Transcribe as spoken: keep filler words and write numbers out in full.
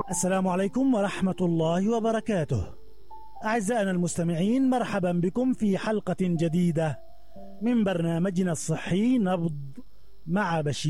السلام عليكم ورحمة الله وبركاته. أعزائنا المستمعين، مرحبا بكم في حلقة جديدة من برنامجنا الصحي نبض مع بشير.